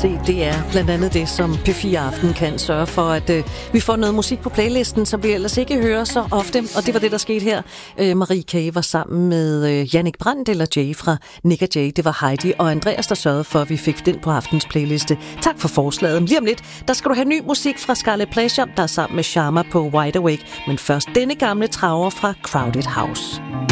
Se, det er blandt andet det, som P4 Aften kan sørge for, at vi får noget musik på playlisten, som vi ellers ikke hører så ofte. Og det var det, der skete her. Marie K. var sammen med Jannik Brandt eller Jay fra Nick & Jay. Det var Heidi og Andreas, der sørgede for, at vi fik den på aftens playliste. Tak for forslaget. Lige om lidt, der skal du have ny musik fra Scarlet Pleasure, der er sammen med Sharma på Wide Awake. Men først denne gamle traver fra Crowded House.